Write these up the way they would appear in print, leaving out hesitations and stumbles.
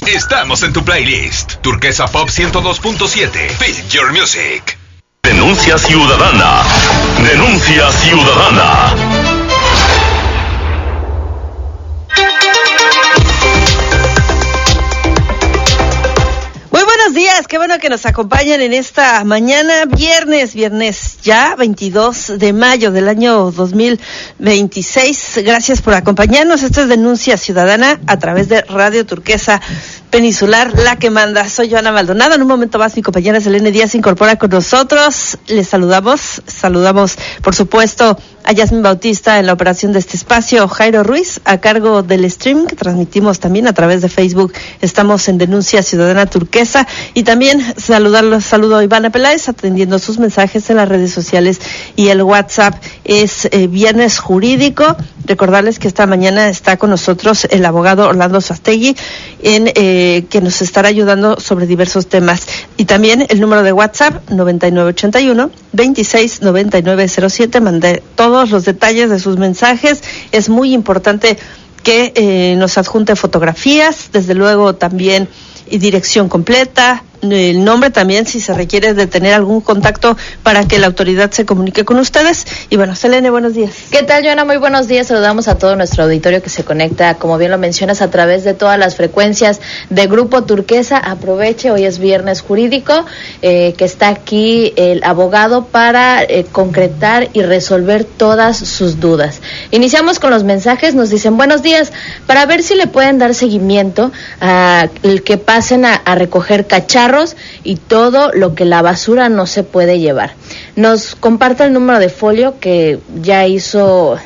Estamos en tu playlist. Turquesa Pop 102.7. Feel your music. Denuncia ciudadana. Denuncia ciudadana. Buenos días, qué bueno que nos acompañan en esta mañana, viernes ya 22 de mayo del año 2026. Gracias por acompañarnos. Esto es Denuncia Ciudadana a través de Radio Turquesa Peninsular, la que manda. Soy Joana Maldonado. En un momento más mi compañera Selene Díaz se incorpora con nosotros. Les saludamos por supuesto a Yasmin Bautista en la operación de este espacio, Jairo Ruiz a cargo del stream que transmitimos también a través de Facebook. Estamos en Denuncia Ciudadana Turquesa y también saludo a Ivana Peláez atendiendo sus mensajes en las redes sociales y el WhatsApp es Viernes Jurídico. Recordarles que esta mañana está con nosotros el abogado Orlando Sastegui que nos estará ayudando sobre diversos temas. Y también el número de WhatsApp 9981-269907. Mandé todos los detalles de sus mensajes. Es muy importante que nos adjunte fotografías, desde luego también y dirección completa, el nombre también si se requiere de tener algún contacto para que la autoridad se comunique con ustedes. Y bueno, Selene, buenos días. ¿Qué tal, Joana? Muy buenos días. Saludamos a todo nuestro auditorio que se conecta, como bien lo mencionas, a través de todas las frecuencias de Grupo Turquesa. Aproveche, hoy es Viernes Jurídico, que está aquí el abogado para concretar y resolver todas sus dudas. Iniciamos con los mensajes. Nos dicen, buenos días, para ver si le pueden dar seguimiento a el que pasen a recoger cacharros y todo lo que la basura no se puede llevar. Nos comparte el número de folio que ya hizo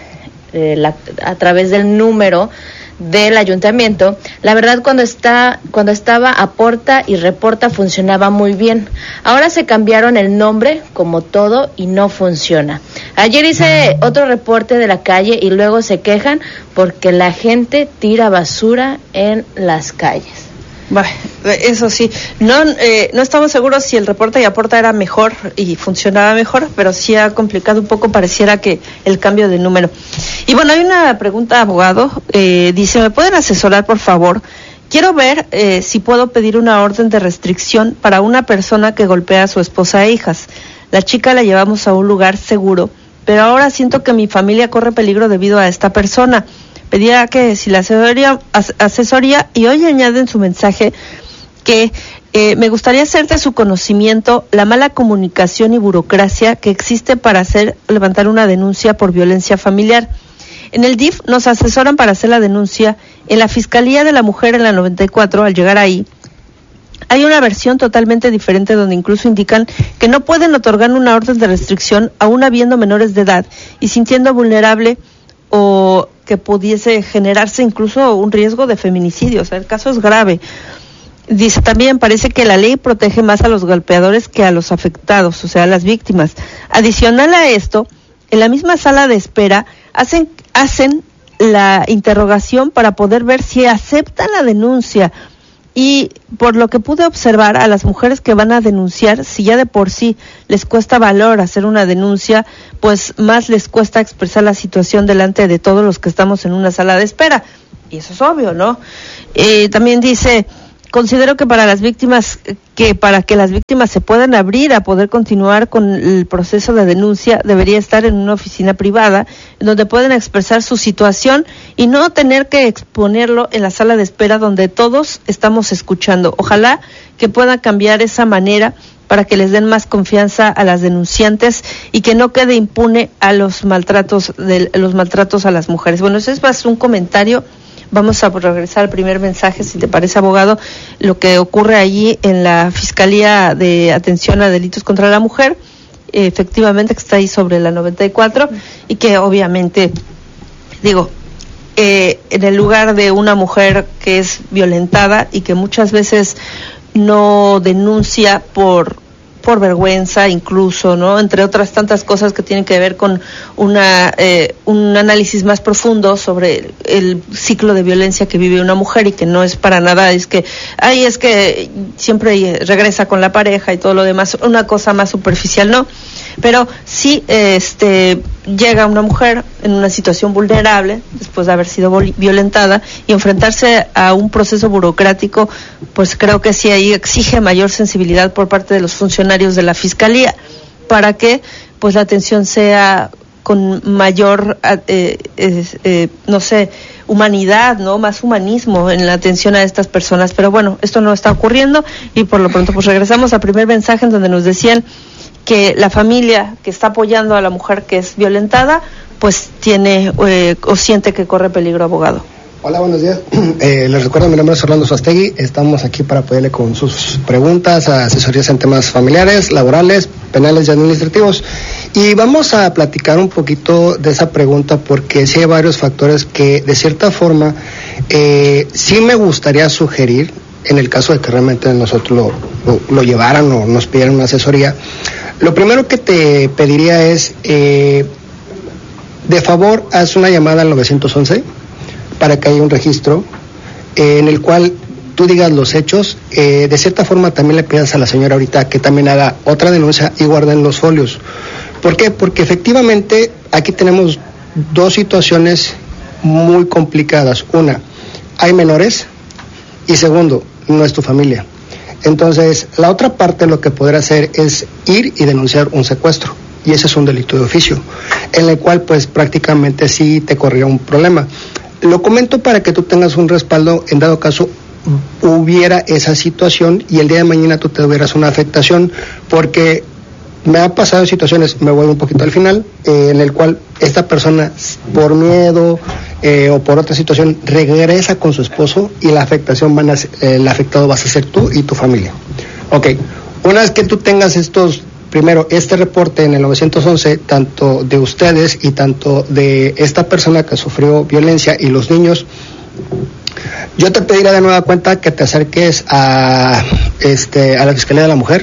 a través del número del ayuntamiento. La verdad, cuando estaba aporta y reporta funcionaba muy bien. Ahora se cambiaron el nombre como todo y no funciona. Ayer hice otro reporte de la calle y luego se quejan porque la gente tira basura en las calles. Bueno, eso sí, no estamos seguros si el reporte y aporta era mejor y funcionaba mejor, pero sí ha complicado un poco, pareciera que el cambio de número. Y bueno, hay una pregunta, abogado, dice, ¿me pueden asesorar, por favor? Quiero ver si puedo pedir una orden de restricción para una persona que golpea a su esposa e hijas. La chica la llevamos a un lugar seguro, pero ahora siento que mi familia corre peligro debido a esta persona. Pedía que si la asesoría, y hoy añade en su mensaje que me gustaría hacer de su conocimiento la mala comunicación y burocracia que existe para levantar una denuncia por violencia familiar. En el DIF nos asesoran para hacer la denuncia. En la Fiscalía de la Mujer en la 94, al llegar ahí, hay una versión totalmente diferente donde incluso indican que no pueden otorgar una orden de restricción aún habiendo menores de edad y sintiendo vulnerable o que pudiese generarse incluso un riesgo de feminicidio. O sea, el caso es grave. Dice también, parece que la ley protege más a los golpeadores que a los afectados, o sea, a las víctimas. Adicional a esto, en la misma sala de espera hacen la interrogación para poder ver si aceptan la denuncia. Y por lo que pude observar, a las mujeres que van a denunciar, si ya de por sí les cuesta valor hacer una denuncia, pues más les cuesta expresar la situación delante de todos los que estamos en una sala de espera. Y eso es obvio, ¿no? También dice, considero que para que las víctimas se puedan abrir a poder continuar con el proceso de denuncia, debería estar en una oficina privada, en donde pueden expresar su situación y no tener que exponerlo en la sala de espera donde todos estamos escuchando. Ojalá que pueda cambiar esa manera para que les den más confianza a las denunciantes y que no quede impune a los maltratos a las mujeres. Bueno, ese es más un comentario. Vamos a regresar al primer mensaje, si te parece, abogado, lo que ocurre allí en la Fiscalía de Atención a Delitos contra la Mujer, efectivamente que está ahí sobre la 94, y que obviamente, en el lugar de una mujer que es violentada y que muchas veces no denuncia por vergüenza incluso, ¿no? Entre otras tantas cosas que tienen que ver con un análisis más profundo sobre el ciclo de violencia que vive una mujer y que no es para nada, es que siempre regresa con la pareja y todo lo demás, una cosa más superficial, ¿no? Pero sí, llega una mujer en una situación vulnerable después de haber sido violentada y enfrentarse a un proceso burocrático, pues creo que sí ahí exige mayor sensibilidad por parte de los funcionarios de la Fiscalía para que pues la atención sea con mayor, humanidad, ¿no? Más humanismo en la atención a estas personas. Pero bueno, esto no está ocurriendo y por lo pronto pues regresamos al primer mensaje en donde nos decían que la familia que está apoyando a la mujer que es violentada, pues tiene o siente que corre peligro, abogado. Hola, buenos días. Les recuerdo, mi nombre es Orlando Suastegui. Estamos aquí para apoyarle con sus preguntas, asesorías en temas familiares, laborales, penales y administrativos. Y vamos a platicar un poquito de esa pregunta porque sí hay varios factores que de cierta forma sí me gustaría sugerir en el caso de que realmente nosotros lo llevaran o nos pidieran una asesoría. Lo primero que te pediría es, de favor, haz una llamada al 911 para que haya un registro en el cual tú digas los hechos. De cierta forma también le pidas a la señora ahorita que también haga otra denuncia y guarden los folios. ¿Por qué? Porque efectivamente aquí tenemos dos situaciones muy complicadas. Una, hay menores y segundo, no es tu familia. Entonces, la otra parte lo que podrá hacer es ir y denunciar un secuestro. Y ese es un delito de oficio, en el cual pues prácticamente sí te corría un problema. Lo comento para que tú tengas un respaldo en dado caso hubiera esa situación y el día de mañana tú te tuvieras una afectación, porque me ha pasado situaciones, me voy un poquito al final, en el cual esta persona por miedo o por otra situación regresa con su esposo y la afectación el afectado vas a ser tú y tu familia. Ok, una vez que tú tengas primero este reporte en el 911, tanto de ustedes y tanto de esta persona que sufrió violencia y los niños, yo te pediría de nueva cuenta que te acerques a la Fiscalía de la Mujer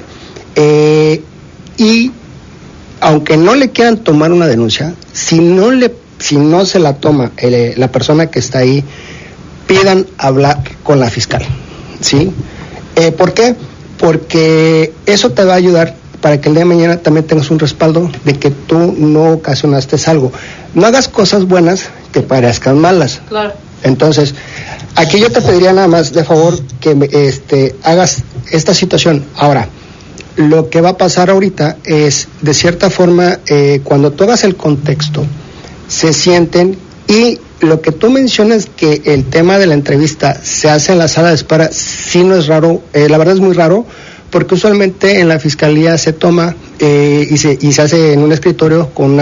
y aunque no le quieran tomar una denuncia, si no se la toma la persona que está ahí, pidan hablar con la fiscal, ¿sí? ¿Por qué? Porque eso te va a ayudar para que el día de mañana también tengas un respaldo de que tú no ocasionaste algo. No hagas cosas buenas que parezcan malas. Claro. Entonces, aquí yo te pediría nada más, de favor, que hagas esta situación. Ahora, lo que va a pasar ahorita es, de cierta forma, cuando tú hagas el contexto, se sienten y lo que tú mencionas que el tema de la entrevista se hace en la sala de espera, sí no es raro, la verdad es muy raro, porque usualmente en la fiscalía se toma y se hace en un escritorio con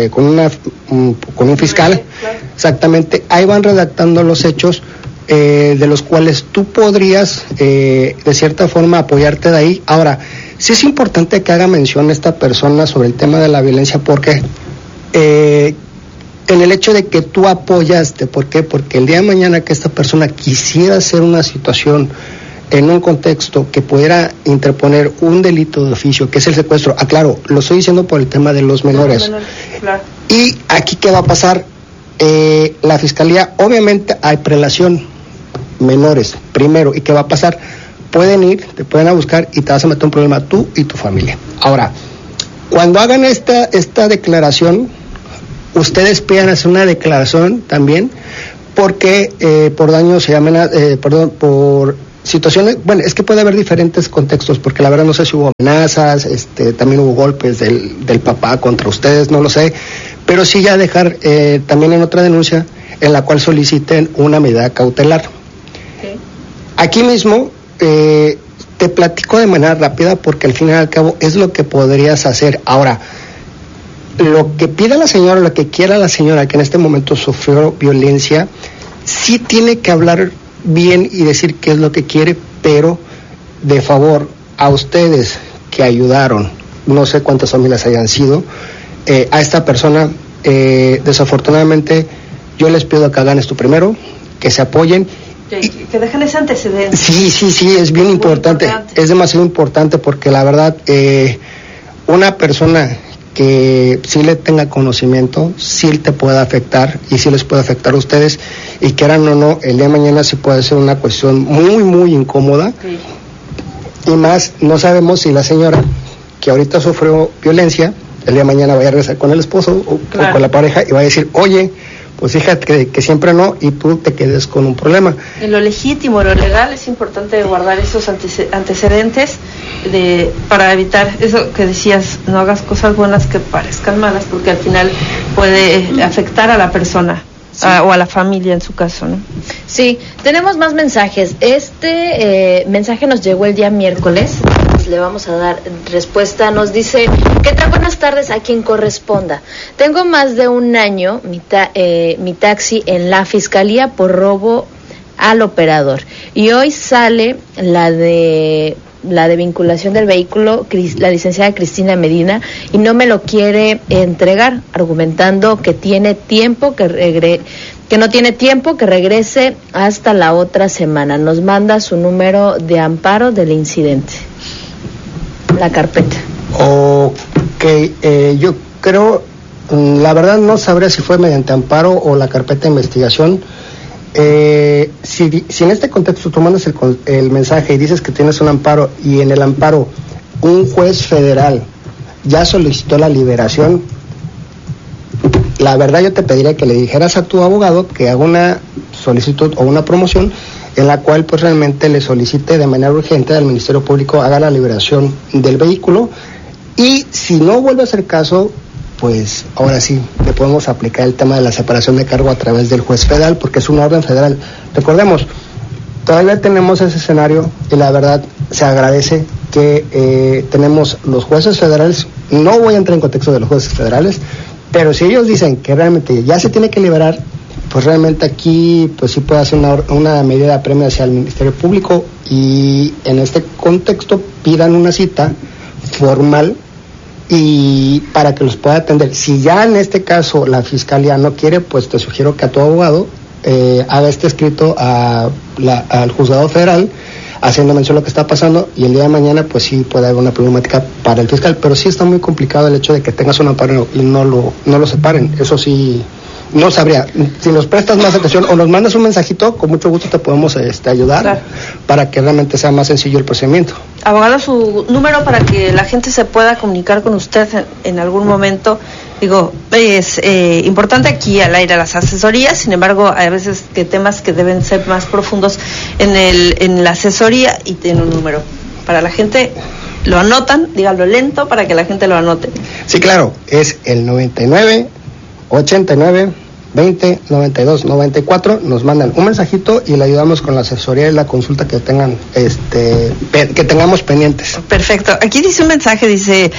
un fiscal, exactamente, ahí van redactando los hechos de los cuales tú podrías de cierta forma apoyarte de ahí. Ahora, sí es importante que haga mención esta persona sobre el tema de la violencia, porque en el hecho de que tú apoyaste, ¿por qué? Porque el día de mañana que esta persona quisiera hacer una situación en un contexto que pudiera interponer un delito de oficio, que es el secuestro. Claro, lo estoy diciendo por el tema de los menores. Claro. Y aquí, ¿qué va a pasar? La fiscalía, obviamente hay prelación, menores, primero, ¿y qué va a pasar? Te pueden a buscar y te vas a meter un problema tú y tu familia. Ahora, cuando hagan esta declaración, ustedes pidan hacer una declaración también, porque por daño se llaman, por situaciones, bueno, es que puede haber diferentes contextos, porque la verdad no sé si hubo amenazas, también hubo golpes del papá contra ustedes, no lo sé, pero sí ya dejar también en otra denuncia en la cual soliciten una medida cautelar. Okay. Aquí mismo te platico de manera rápida porque al fin y al cabo es lo que podrías hacer. Ahora, lo que pida la señora, lo que quiera la señora que en este momento sufrió violencia, sí tiene que hablar bien y decir qué es lo que quiere, pero de favor a ustedes que ayudaron, no sé cuántas familias hayan sido, a esta persona, desafortunadamente yo les pido que hagan esto primero, que se apoyen. Que dejen ese antecedente. Sí, es bien importante, es demasiado importante porque la verdad, una persona que sí le tenga conocimiento, sí te puede afectar y sí les puede afectar a ustedes y quieran o no, el día de mañana sí puede ser una cuestión muy, muy incómoda. Sí. Y más, no sabemos si la señora que ahorita sufrió violencia el día de mañana vaya a regresar con el esposo o con la pareja y va a decir, oye, pues fíjate que siempre no, y tú te quedes con un problema. En lo legítimo, lo legal, es importante guardar esos antecedentes para evitar eso que decías, no hagas cosas buenas que parezcan malas, porque al final puede afectar a la persona. Sí. O a la familia en su caso, ¿no? Sí, tenemos más mensajes. Este mensaje nos llegó el día miércoles, le vamos a dar respuesta. Nos dice, ¿qué tal? Buenas tardes a quien corresponda. Tengo más de un año mi taxi en la fiscalía por robo al operador, y hoy sale la de vinculación del vehículo, la licenciada Cristina Medina, y no me lo quiere entregar, argumentando que tiene tiempo que no tiene tiempo, que regrese hasta la otra semana. Nos manda su número de amparo del incidente, la carpeta. Ok, yo creo, la verdad no sabré si fue mediante amparo o la carpeta de investigación. Si en este contexto tú mandas el mensaje y dices que tienes un amparo, y en el amparo un juez federal ya solicitó la liberación, la verdad yo te pediría que le dijeras a tu abogado que haga una solicitud o una promoción en la cual pues realmente le solicite de manera urgente al Ministerio Público haga la liberación del vehículo, y si no vuelve a hacer caso, pues ahora sí le podemos aplicar el tema de la separación de cargo a través del juez federal, porque es una orden federal. Recordemos, todavía tenemos ese escenario, y la verdad se agradece que tenemos los jueces federales. No voy a entrar en contexto de los jueces federales, pero si ellos dicen que realmente ya se tiene que liberar, pues realmente aquí pues sí puede hacer una medida de apremio hacia el Ministerio Público, y en este contexto pidan una cita formal y para que los pueda atender. Si ya en este caso la fiscalía no quiere, pues te sugiero que a tu abogado haga este escrito al juzgado federal haciendo mención de lo que está pasando, y el día de mañana pues sí puede haber una problemática para el fiscal, pero sí está muy complicado el hecho de que tengas un amparo y no lo separen. Eso sí, no sabría. Si nos prestas más atención o nos mandas un mensajito, con mucho gusto te podemos ayudar, claro, para que realmente sea más sencillo el procedimiento. Abogado, su número para que la gente se pueda comunicar con usted en algún momento. Digo, es importante aquí al aire las asesorías, sin embargo, hay veces que temas que deben ser más profundos en la asesoría, y tiene un número para la gente. Lo anotan, díganlo lento para que la gente lo anote. Sí, claro, es el 99 89 20 92 94. Nos mandan un mensajito y le ayudamos con la asesoría y la consulta que tengan, que tengamos pendientes. Perfecto. Aquí dice un mensaje, dice: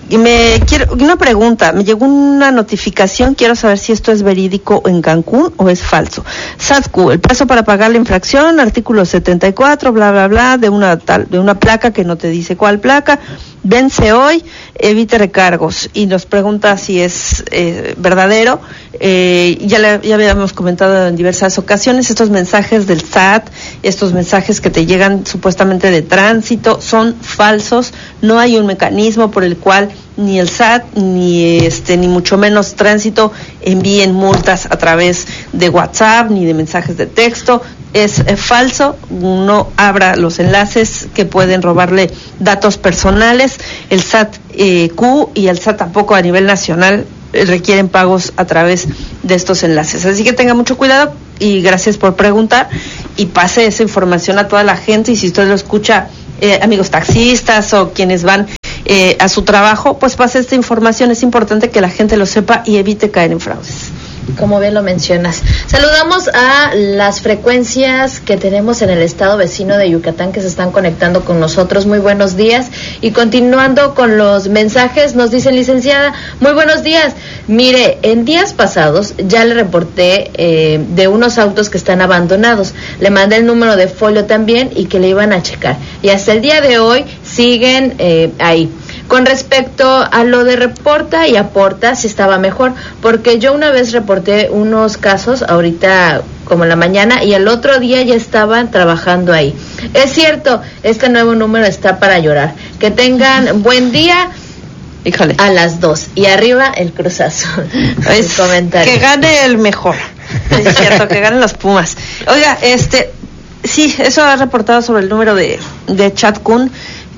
una pregunta, me llegó una notificación, quiero saber si esto es verídico en Cancún o es falso. SATQ, el plazo para pagar la infracción, artículo 74, bla, bla, bla, de una placa que no te dice cuál placa, vence hoy, evite recargos. Y nos pregunta si es verdadero. Ya habíamos comentado en diversas ocasiones, estos mensajes del SAT, estos mensajes que te llegan supuestamente de tránsito, son falsos. No hay un mecanismo por el cual ni el SAT ni mucho menos tránsito envíen multas a través de WhatsApp ni de mensajes de texto. Es falso. No abra los enlaces que pueden robarle datos personales. El SAT Q y el SAT tampoco a nivel nacional requieren pagos a través de estos enlaces. Así que tenga mucho cuidado, y gracias por preguntar, y pase esa información a toda la gente. Y si usted lo escucha, amigos taxistas o quienes van a su trabajo, pues pase esta información. Es importante que la gente lo sepa y evite caer en fraudes. Como bien lo mencionas. Saludamos a las frecuencias que tenemos en el estado vecino de Yucatán que se están conectando con nosotros. Muy buenos días. Y continuando con los mensajes, nos dicen: licenciada, muy buenos días. Mire, en días pasados ya le reporté de unos autos que están abandonados. Le mandé el número de folio también y que le iban a checar. Y hasta el día de hoy siguen ahí. Con respecto a lo de reporta y aporta, sí estaba mejor, porque yo una vez reporté unos casos, ahorita como en la mañana, y el otro día ya estaban trabajando ahí. Es cierto, este nuevo número está para llorar. Que tengan buen día. Híjole. A las 2. Y arriba el Cruz Azul. Que gane el mejor. Es cierto, que ganen los Pumas. Oiga, sí, eso ha reportado sobre el número de Chat Kun.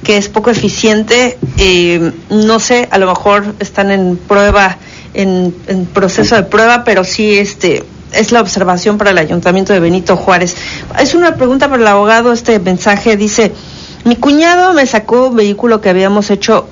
que es poco eficiente. No sé, a lo mejor están en prueba, en proceso de prueba, pero sí es la observación para el Ayuntamiento de Benito Juárez. Es una pregunta para el abogado. Este mensaje dice: mi cuñado me sacó un vehículo que habíamos hecho,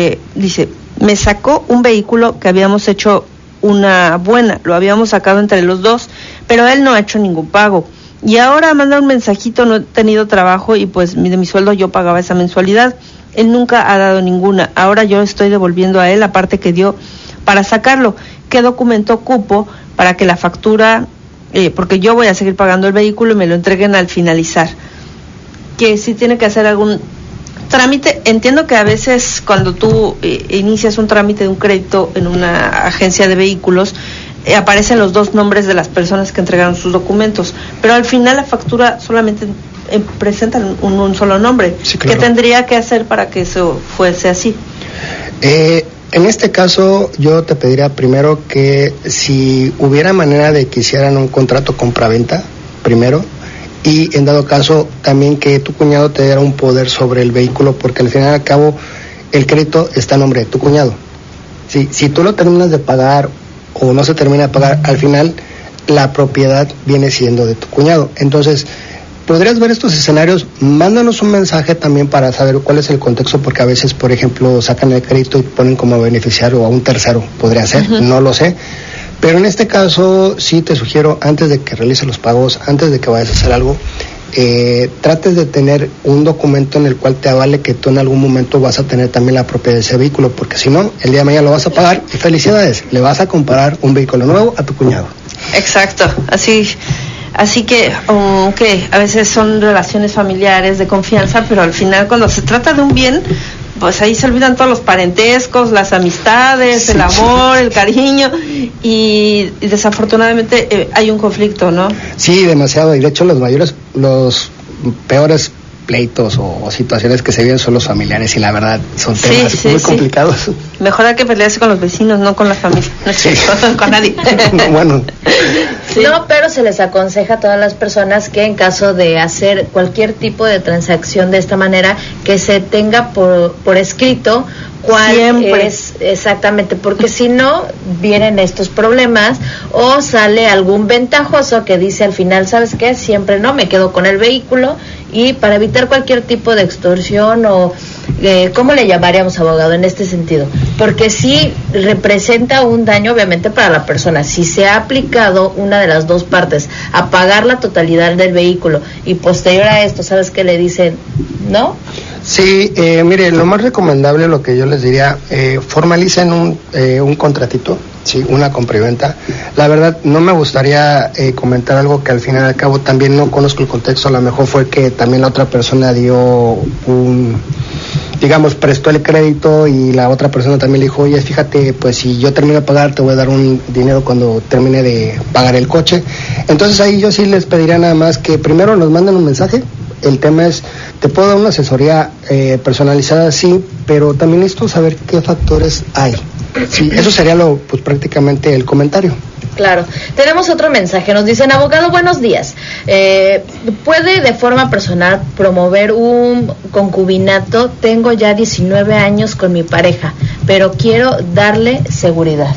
me sacó un vehículo que habíamos hecho una buena, lo habíamos sacado entre los dos, pero él no ha hecho ningún pago. Y ahora manda un mensajito: no he tenido trabajo y pues de mi sueldo yo pagaba esa mensualidad. Él nunca ha dado ninguna. Ahora yo estoy devolviendo a él la parte que dio para sacarlo. ¿Qué documento ocupo para que la factura, porque yo voy a seguir pagando el vehículo, y me lo entreguen al finalizar? Que sí tiene que hacer algún trámite. Entiendo que a veces cuando tú inicias un trámite de un crédito en una agencia de vehículos, aparecen los dos nombres de las personas que entregaron sus documentos, pero al final la factura solamente presenta un solo nombre. Sí, claro. ¿Qué tendría que hacer para que eso fuese así? En este caso yo te pediría primero que si hubiera manera de que hicieran un contrato compraventa primero, y en dado caso también que tu cuñado te diera un poder sobre el vehículo, porque al final y al cabo el crédito está a nombre de tu cuñado. Si tú lo terminas de pagar o no se termina de pagar, al final la propiedad viene siendo de tu cuñado. Entonces, podrías ver estos escenarios, mándanos un mensaje también para saber cuál es el contexto, porque a veces, por ejemplo, sacan el crédito y ponen como beneficiario a un tercero, podría ser, no lo sé. Pero en este caso sí te sugiero, antes de que realices los pagos, antes de que vayas a hacer algo, trates de tener un documento en el cual te avale que tú en algún momento vas a tener también la propiedad de ese vehículo, porque si no, el día de mañana lo vas a pagar y felicidades, le vas a comprar un vehículo nuevo a tu cuñado. Exacto, así que a veces son relaciones familiares de confianza, pero al final cuando se trata de un bien, pues ahí se olvidan todos los parentescos, las amistades, sí, el amor, el cariño, y desafortunadamente hay un conflicto, ¿no? Sí, demasiado, y de hecho los peores pleitos o situaciones que se viven son los familiares, y la verdad son temas muy complicados. Mejor hay que pelearse con los vecinos, no con la familia, no es con nadie. Bueno. Sí. No, pero se les aconseja a todas las personas que en caso de hacer cualquier tipo de transacción de esta manera, que se tenga por escrito cuál siempre es exactamente, porque si no vienen estos problemas o sale algún ventajoso que dice al final, ¿sabes qué? Siempre no, me quedo con el vehículo. Y para evitar cualquier tipo de extorsión o ¿cómo le llamaríamos, abogado, en este sentido? Porque sí representa un daño obviamente para la persona. Si se ha aplicado una de las dos partes a pagar la totalidad del vehículo y posterior a esto, ¿sabes qué le dicen? ¿No? Sí, mire, lo más recomendable, lo que yo les diría, formalicen un contratito, sí, una compra y venta. La verdad, no me gustaría comentar algo que al final y al cabo también no conozco el contexto. A lo mejor fue que también la otra persona prestó el crédito y la otra persona también le dijo, oye, fíjate, pues si yo termino de pagar, te voy a dar un dinero cuando termine de pagar el coche. Entonces ahí yo sí les pediría nada más que primero nos manden un mensaje. El tema es, te puedo dar una asesoría personalizada, sí, pero también necesito saber qué factores hay. Sí, eso sería prácticamente el comentario. Claro. Tenemos otro mensaje. Nos dicen, abogado, buenos días. ¿Puede de forma personal promover un concubinato? Tengo ya 19 años con mi pareja, pero quiero darle seguridad.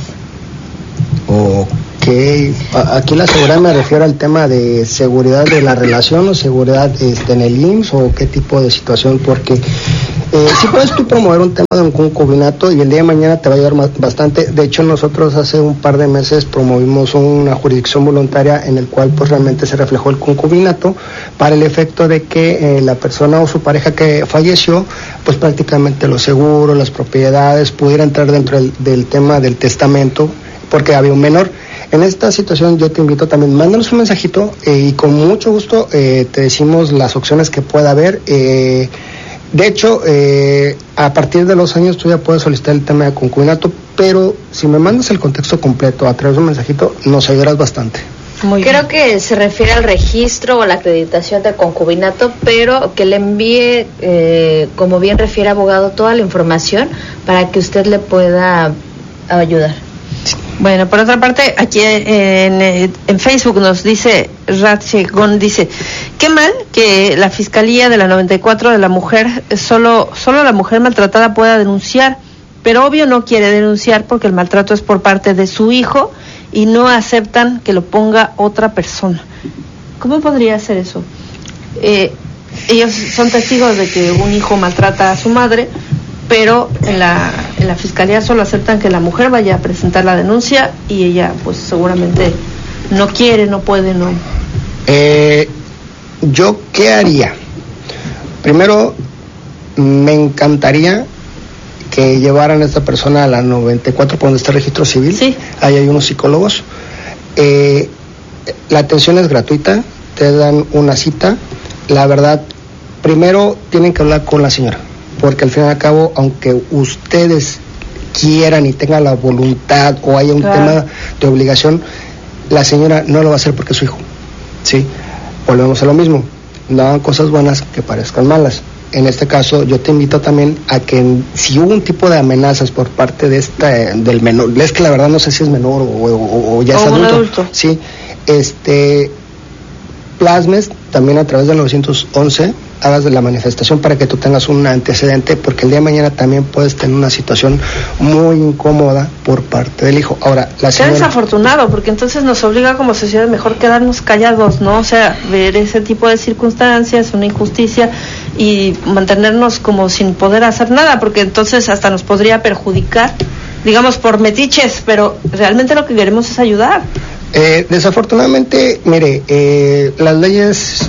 Ok, aquí la seguridad me refiero al tema de seguridad de la relación o seguridad en el IMSS o qué tipo de situación, porque si puedes tú promover un tema de un concubinato y el día de mañana te va a ayudar bastante. De hecho, nosotros hace un par de meses promovimos una jurisdicción voluntaria en el cual pues realmente se reflejó el concubinato para el efecto de que la persona o su pareja que falleció, pues prácticamente los seguros, las propiedades pudiera entrar dentro del tema del testamento porque había un menor. En esta situación yo te invito también, mándanos un mensajito y con mucho gusto te decimos las opciones que pueda haber. De hecho, a partir de los años tú ya puedes solicitar el tema de concubinato, pero si me mandas el contexto completo a través de un mensajito, nos ayudarás bastante. Creo que se refiere al registro o la acreditación de concubinato, pero que le envíe, como bien refiere abogado, toda la información para que usted le pueda ayudar. Bueno, por otra parte, aquí en Facebook nos dice Ratchegón, dice, qué mal que la Fiscalía de la 94 de la mujer, solo la mujer maltratada pueda denunciar, pero obvio no quiere denunciar porque el maltrato es por parte de su hijo y no aceptan que lo ponga otra persona. ¿Cómo podría ser eso? Ellos son testigos de que un hijo maltrata a su madre, pero en la Fiscalía solo aceptan que la mujer vaya a presentar la denuncia y ella pues seguramente no quiere, no puede, no. ¿Yo qué haría? Primero, me encantaría que llevaran a esta persona a la 94 por donde está el registro civil. Sí. Ahí hay unos psicólogos. La atención es gratuita, te dan una cita. La verdad, primero tienen que hablar con la señora, porque al fin y al cabo, aunque ustedes quieran y tengan la voluntad o haya un tema de obligación, la señora no lo va a hacer porque es su hijo. Sí, volvemos a lo mismo, no hagan cosas buenas que parezcan malas. En este caso, yo te invito también a que si hubo un tipo de amenazas por parte de del menor, es que la verdad no sé si es menor o ya es adulto. Sí, plasmes también a través del 911, hagas de la manifestación para que tú tengas un antecedente, porque el día de mañana también puedes tener una situación muy incómoda por parte del hijo. Ahora, la señora... Qué desafortunado, porque entonces nos obliga como sociedad mejor quedarnos callados, ¿no? O sea, ver ese tipo de circunstancias, una injusticia, y mantenernos como sin poder hacer nada, porque entonces hasta nos podría perjudicar, digamos, por metiches, pero realmente lo que queremos es ayudar. Desafortunadamente, mire, las leyes,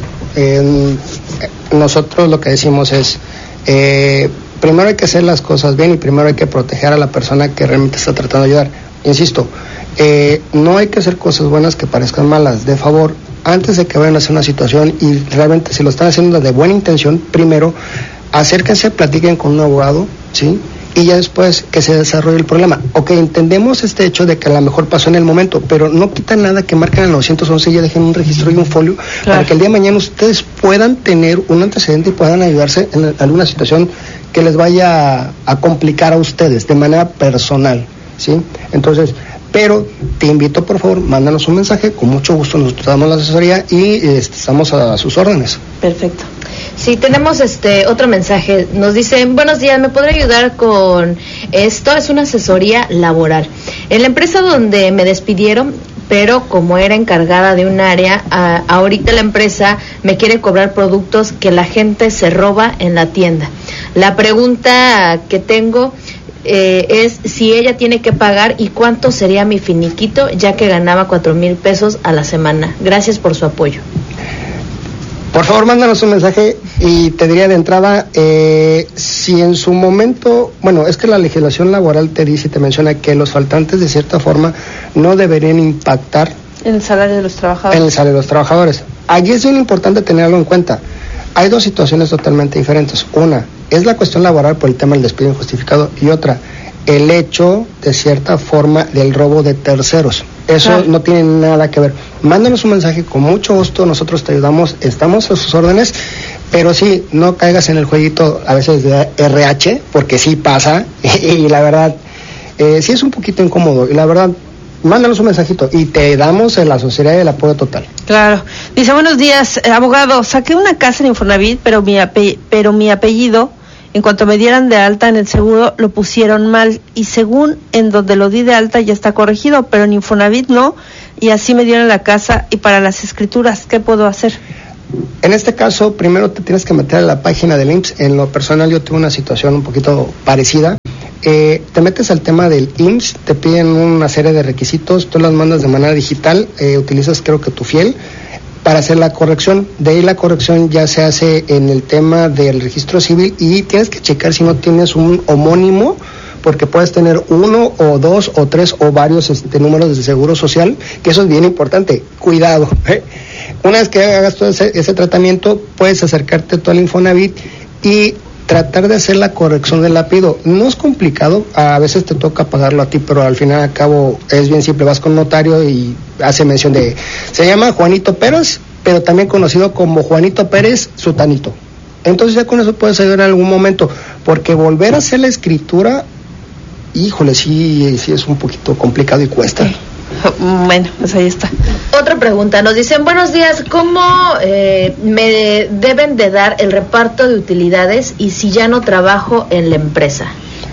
nosotros lo que decimos es, primero hay que hacer las cosas bien y primero hay que proteger a la persona que realmente está tratando de ayudar. Insisto, no hay que hacer cosas buenas que parezcan malas. De favor, antes de que vayan a hacer una situación y realmente si lo están haciendo de buena intención, primero acérquense, platiquen con un abogado, ¿sí? Y ya después que se desarrolle el problema. Ok, entendemos este hecho de que a lo mejor pasó en el momento, pero no quita nada que marquen el 911 y ya dejen un registro y un folio, para que el día de mañana ustedes puedan tener un antecedente y puedan ayudarse en alguna situación que les vaya a complicar a ustedes de manera personal, ¿sí? Entonces, pero te invito, por favor, mándanos un mensaje, con mucho gusto nosotros damos la asesoría y estamos a sus órdenes. Perfecto. Sí, tenemos otro mensaje. Nos dicen, buenos días, ¿me podrá ayudar con esto? Es una asesoría laboral. En la empresa donde me despidieron, pero como era encargada de un área, ahorita la empresa me quiere cobrar productos que la gente se roba en la tienda. La pregunta que tengo es si ella tiene que pagar y cuánto sería mi finiquito, ya que ganaba 4,000 pesos a la semana. Gracias por su apoyo. Por favor, mándanos un mensaje y te diría de entrada, si en su momento, bueno, es que la legislación laboral te dice y te menciona que los faltantes de cierta forma no deberían impactar en el salario de los trabajadores. En el salario de los trabajadores. Aquí es bien importante tenerlo en cuenta. Hay dos situaciones totalmente diferentes. Una, es la cuestión laboral por el tema del despido injustificado y otra, el hecho, de cierta forma, del robo de terceros. Eso no tiene nada que ver. Mándanos un mensaje, con mucho gusto, nosotros te ayudamos, estamos a sus órdenes, pero sí, no caigas en el jueguito a veces de RH, porque sí pasa, y la verdad, sí es un poquito incómodo, y la verdad, mándanos un mensajito, y te damos la asesoría y el apoyo total. Claro. Dice, buenos días, abogado, saqué una casa en Infonavit, pero mi apellido... En cuanto me dieran de alta en el seguro, lo pusieron mal y según en donde lo di de alta ya está corregido, pero en Infonavit no, y así me dieron la casa. Y para las escrituras, ¿qué puedo hacer? En este caso, primero te tienes que meter a la página del IMSS. En lo personal yo tuve una situación un poquito parecida. Te metes al tema del IMSS, te piden una serie de requisitos, tú las mandas de manera digital, utilizas creo que tu fiel, para hacer la corrección. De ahí la corrección ya se hace en el tema del registro civil y tienes que checar si no tienes un homónimo, porque puedes tener 1 o 2 o 3 o varios números de seguro social, que eso es bien importante. Cuidado, Una vez que hagas todo ese tratamiento, puedes acercarte tú al Infonavit y tratar de hacer la corrección del apellido. No es complicado, a veces te toca pagarlo a ti, pero al final al cabo es bien simple. Vas con un notario y hace mención de, se llama Juanito Pérez, pero también conocido como Juanito Pérez Sutanito. Entonces ya con eso puedes ayudar en algún momento, porque volver a hacer la escritura híjole, sí es un poquito complicado y cuesta. Bueno, pues ahí está. Otra pregunta, nos dicen, buenos días, ¿cómo me deben de dar el reparto de utilidades y si ya no trabajo en la empresa?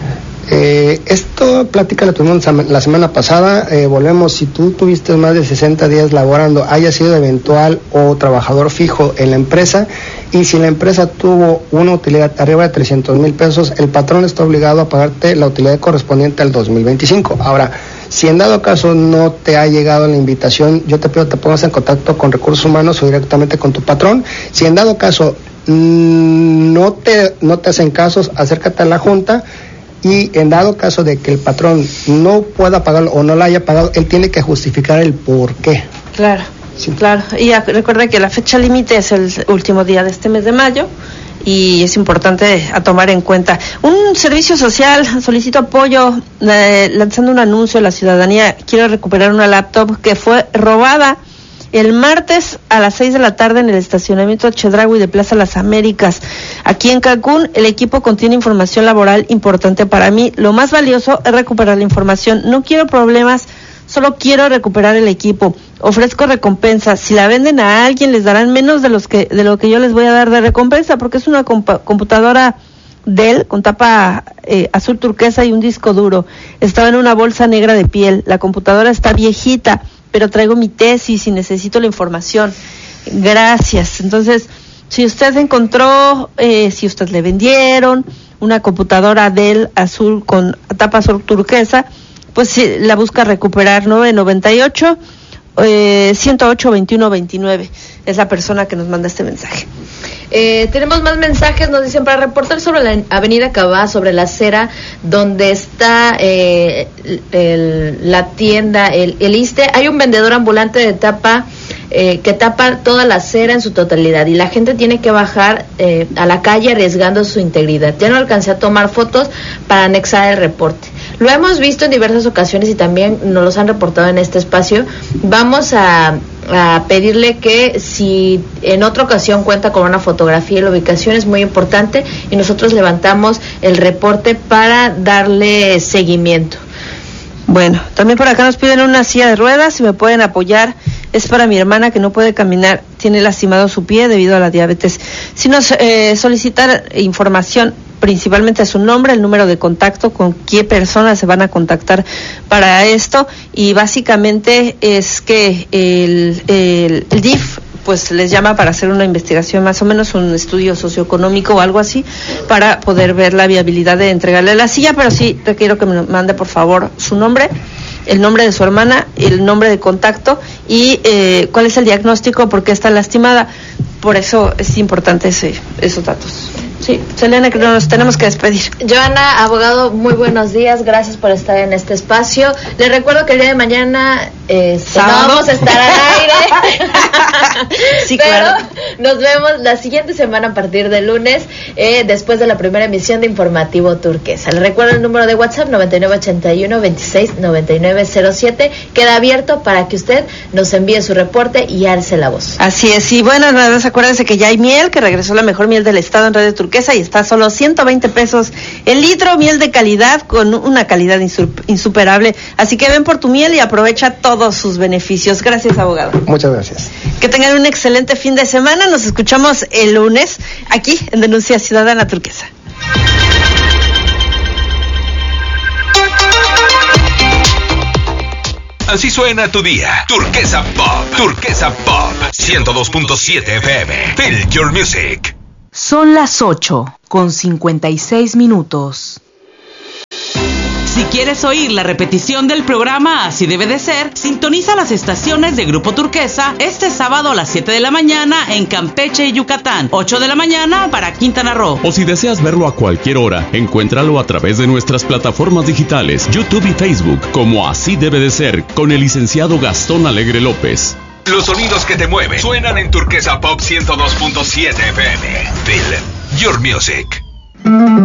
Esto plática la tuvimos la semana pasada. Volvemos, si tú tuviste más de 60 días laborando, haya sido eventual o trabajador fijo en la empresa, y si la empresa tuvo una utilidad arriba de 300,000 pesos, el patrón está obligado a pagarte la utilidad correspondiente al 2025. Ahora, si en dado caso no te ha llegado la invitación, yo te pido que te pongas en contacto con Recursos Humanos o directamente con tu patrón. Si en dado caso no te hacen casos, acércate a la junta. Y en dado caso de que el patrón no pueda pagarlo o no lo haya pagado, él tiene que justificar el por qué. Claro, sí. Claro. Y recuerda que la fecha límite es el último día de este mes de mayo y es importante a tomar en cuenta. Un servicio social solicito apoyo lanzando un anuncio a la ciudadanía. Quiero recuperar una laptop que fue robada el martes a las 6 de la tarde en el estacionamiento Chedraui de Plaza Las Américas. Aquí en Cancún, el equipo contiene información laboral importante para mí. Lo más valioso es recuperar la información. No quiero problemas, solo quiero recuperar el equipo. Ofrezco recompensa. Si la venden a alguien, les darán menos de lo que yo les voy a dar de recompensa, porque es una computadora Dell con tapa azul turquesa y un disco duro. Estaba en una bolsa negra de piel. La computadora está viejita, pero traigo mi tesis y necesito la información. Gracias. Entonces, si usted encontró, si usted le vendieron una computadora Dell azul con tapa azul turquesa, pues si la busca recuperar. 998 108 21 29 es la persona que nos manda este mensaje. Tenemos más mensajes, nos dicen, para reportar sobre la avenida Cabá, sobre la acera donde está la tienda, el ISSSTE, hay un vendedor ambulante de tapa que tapa toda la acera en su totalidad y la gente tiene que bajar a la calle arriesgando su integridad. Ya no alcancé a tomar fotos para anexar el reporte. Lo hemos visto en diversas ocasiones y también nos los han reportado en este espacio. Vamos a pedirle que si en otra ocasión cuenta con una fotografía y la ubicación es muy importante y nosotros levantamos el reporte para darle seguimiento. Bueno, también por acá nos piden una silla de ruedas, si me pueden apoyar, es para mi hermana que no puede caminar, tiene lastimado su pie debido a la diabetes. Si nos solicitar información, principalmente su nombre, el número de contacto, con qué personas se van a contactar para esto, y básicamente es que el DIF pues les llama para hacer una investigación, más o menos un estudio socioeconómico o algo así, para poder ver la viabilidad de entregarle la silla. Pero sí te quiero que me mande por favor su nombre, el nombre de su hermana, el nombre de contacto y cuál es el diagnóstico, por qué está lastimada. Por eso es importante esos datos. Sí, Selena, que nos tenemos que despedir. Joana, abogado, muy buenos días, gracias por estar en este espacio. Les recuerdo que el día de mañana no vamos a estar al aire. Sí, pero claro, nos vemos la siguiente semana a partir del lunes, después de la primera emisión de Informativo Turquesa. Les recuerdo el número de WhatsApp 9981 26 9907. Queda abierto para que usted nos envíe su reporte y alce la voz. Así es, y bueno, nada más acuérdense que ya hay miel, que regresó la mejor miel del estado en Radio Turquesa y está a solo 120 pesos el litro, miel de calidad con una calidad insuperable. Así que ven por tu miel y aprovecha todos sus beneficios. Gracias, abogado. Muchas gracias. Que tengan un excelente fin de semana. Nos escuchamos el lunes aquí en Denuncia Ciudadana Turquesa. Así suena tu día. Turquesa Pop. Turquesa Pop. 102.7 FM. Feel your music. Son las 8:56. Si quieres oír la repetición del programa Así Debe de Ser, sintoniza las estaciones de Grupo Turquesa este sábado a las 7 de la mañana en Campeche y Yucatán, 8 de la mañana para Quintana Roo. O si deseas verlo a cualquier hora, encuéntralo a través de nuestras plataformas digitales, YouTube y Facebook, como Así Debe de Ser, con el licenciado Gastón Alegre López. Los sonidos que te mueven suenan en Turquesa Pop 102.7 FM. Feel your music.